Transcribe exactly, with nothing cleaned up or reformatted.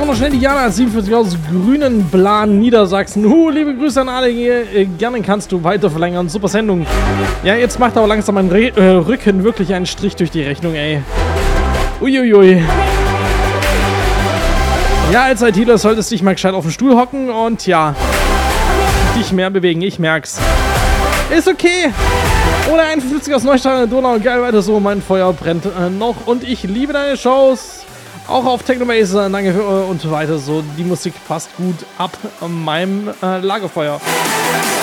noch schnell die Jana siebenundvierzig aus Grünen Plan Niedersachsen. Uh, liebe Grüße an alle hier. Äh, gerne kannst du weiter verlängern. Super Sendung. Ja, jetzt macht aber langsam mein Re äh, Rücken wirklich einen Strich durch die Rechnung, ey. Uiuiui. Ja, als ITler solltest du dich mal gescheit auf den Stuhl hocken und ja, dich mehr bewegen. Ich merk's. Ist okay. Ohne einundfünfzig aus Neustadt an der Donau. Geil, weiter so. Mein Feuer brennt äh, noch und ich liebe deine Shows. Auch auf Technobase, danke für, und so weiter. So, die Musik passt gut ab meinem äh, Lagerfeuer.